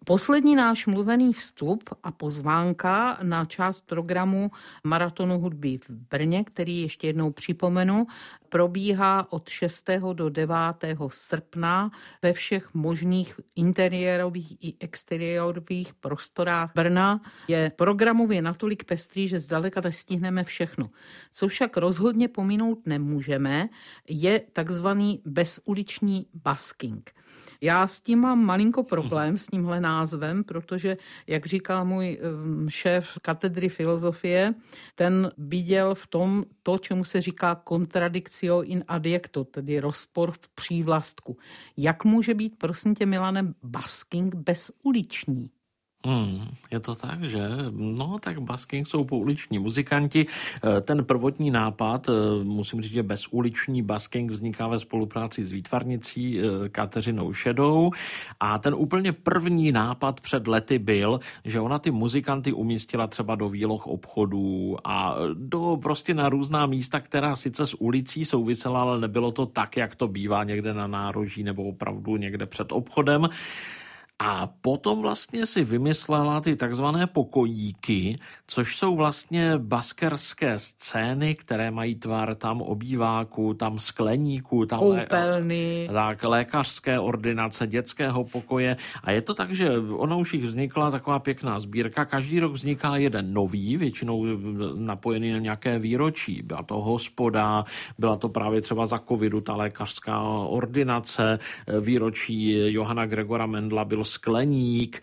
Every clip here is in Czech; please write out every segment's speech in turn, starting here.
Poslední náš mluvený vstup a pozvánka na část programu Maratonu hudby v Brně, který ještě jednou připomenu, probíhá od 6. do 9. srpna ve všech možných interiérových i exteriérových prostorách Brna. Je programově natolik pestrý, že zdaleka nestihneme všechno. Co však rozhodně pominout nemůžeme, je takzvaný bezuliční busking. Já s tím mám malinko problém s tímhle názvem, protože, jak říkal můj šéf katedry filozofie, ten viděl v tom to, čemu se říká contradictio in adjecto, tedy rozpor v přívlastku. Jak může být, prosím tě, Milane, busking bezuliční? Je to tak, že? No, tak busking jsou pouliční muzikanti. Ten prvotní nápad, musím říct, že bezuliční busking vzniká ve spolupráci s výtvarnicí Kateřinou Šedou a ten úplně první nápad před lety byl, že ona ty muzikanty umístila třeba do výloh obchodů a prostě na různá místa, která sice s ulicí souvisela, ale nebylo to tak, jak to bývá někde na nároží nebo opravdu někde před obchodem. A potom vlastně si vymyslela ty takzvané pokojíky, což jsou vlastně baskerské scény, které mají tvar tam obýváku, tam skleníku, tam koupelny, lékařské ordinace, dětského pokoje. A je to tak, že ona už jich vznikla taková pěkná sbírka. Každý rok vzniká jeden nový, většinou napojený na nějaké výročí. Byla to hospoda, byla to právě třeba za covidu ta lékařská ordinace, výročí Johana Gregora Mendla byl skleník,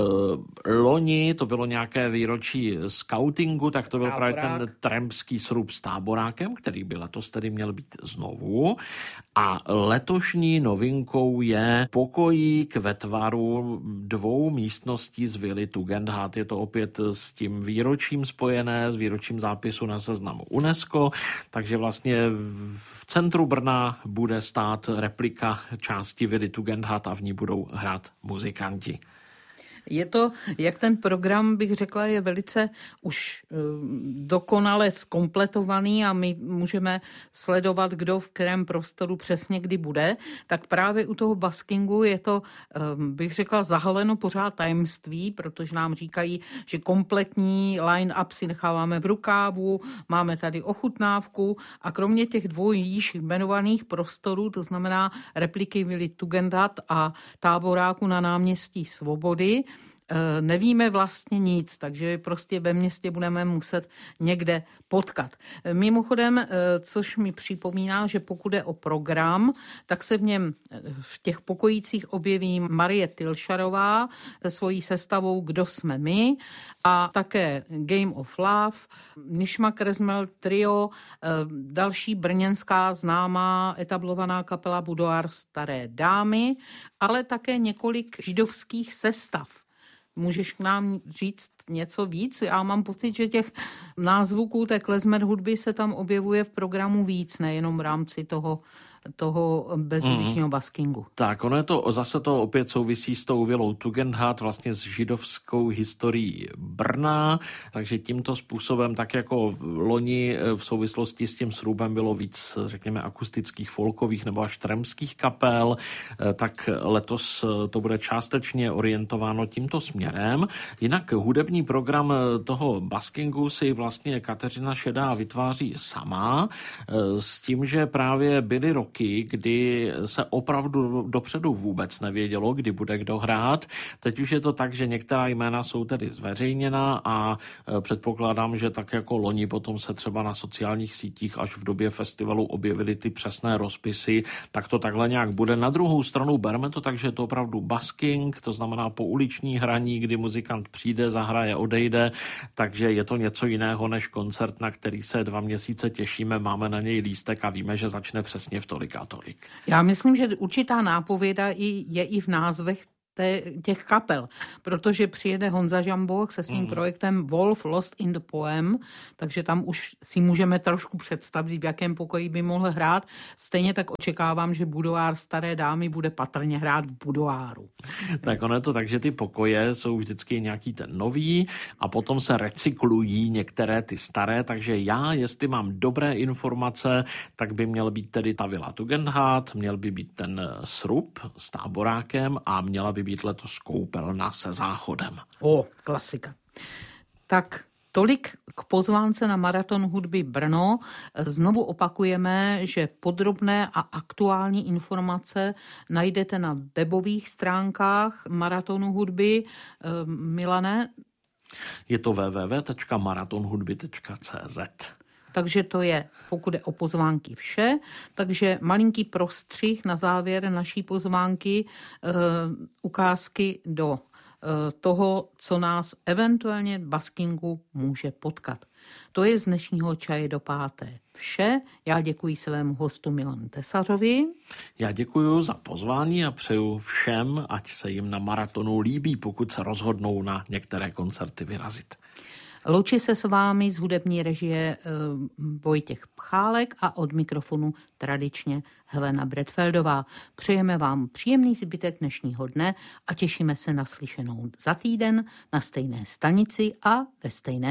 loni to bylo nějaké výročí skautingu, tak to byl právě ten trampský srub s táborákem, který by letos tedy měl být znovu. A letošní novinkou je pokojík ve tvaru 2 místností z vily Tugendhat. Je to opět s tím výročím spojené, s výročím zápisu na seznamu UNESCO, takže vlastně v centru Brna bude stát replika části vily Tugendhat a v ní budou hrát muzikanti. Je to, jak ten program, bych řekla, je velice už dokonale zkompletovaný a my můžeme sledovat, kdo v kterém prostoru přesně kdy bude, tak právě u toho buskingu je to, bych řekla, zahaleno pořád tajemství, protože nám říkají, že kompletní line-up si necháváme v rukávu, máme tady ochutnávku a kromě těch 2 již jmenovaných prostorů, to znamená repliky vily Tugendhat a táboráku na náměstí Svobody, nevíme vlastně nic, takže prostě ve městě budeme muset někde potkat. Mimochodem, což mi připomíná, že pokud je o program, tak se v něm v těch pokojících objeví Marie Tilšarová se svojí sestavou Kdo jsme my a také Game of Love, Nishma Kresmel Trio, další brněnská známá etablovaná kapela Boudoir Staré dámy, ale také několik židovských sestav. Můžeš k nám říct něco víc? Já mám pocit, že těch názvuků té klezmer hudby se tam objevuje v programu víc, nejenom v rámci toho bezuličního buskingu. Tak, ono je to, zase to opět souvisí s tou vilou Tugendhat, vlastně s židovskou historií Brna, takže tímto způsobem, tak jako loni v souvislosti s tím srubem bylo víc, řekněme, akustických, folkových nebo až trampských kapel, tak letos to bude částečně orientováno tímto směrem. Jinak hudební program toho buskingu si vlastně Kateřina Šedá vytváří sama, s tím, že právě byly roky, kdy se opravdu dopředu vůbec nevědělo, kdy bude kdo hrát. Teď už je to tak, že některá jména jsou tedy zveřejněna a předpokládám, že tak jako loni potom se třeba na sociálních sítích až v době festivalu objevily ty přesné rozpisy, tak to takhle nějak bude. Na druhou stranu bereme to tak, že je to opravdu busking, to znamená pouliční hraní, kdy muzikant přijde, zahraje, odejde, takže je to něco jiného než koncert, na který se 2 měsíce těšíme, máme na něj lístek a víme, že začne přesně v tolik a tolik. Já myslím, že určitá nápověda je i v názvech těch kapel, protože přijede Honza Žamboch se svým projektem Wolf Lost in the Poem, takže tam už si můžeme trošku představit, v jakém pokoji by mohl hrát. Stejně tak očekávám, že Boudoir Staré dámy bude patrně hrát v Boudoiru. Tak ono je to tak, že ty pokoje jsou vždycky nějaký ten nový a potom se recyklují některé ty staré, takže já, jestli mám dobré informace, tak by měl být tedy ta vila Tugendhat, měl by být ten srub s táborákem a měla by být letos koupelna se záchodem. Klasika. Tak tolik k pozvánce na Maraton hudby Brno. Znovu opakujeme, že podrobné a aktuální informace najdete na webových stránkách Maratonu hudby. Milane? Je to www.maratonhudby.cz. Takže to je, pokud je o pozvánky, vše. Takže malinký prostřih na závěr naší pozvánky, ukázky do toho, co nás eventuálně v Baskingu může potkat. To je z dnešního Čaje do páté vše. Já děkuji svému hostu Milanu Tesařovi. Já děkuji za pozvání a přeju všem, ať se jim na maratonu líbí, pokud se rozhodnou na některé koncerty vyrazit. Loučí se s vámi z hudební režie Vojtěch Pchálek a od mikrofonu tradičně Helena Bredfeldová. Přejeme vám příjemný zbytek dnešního dne a těšíme se na slyšenou za týden na stejné stanici a ve stejné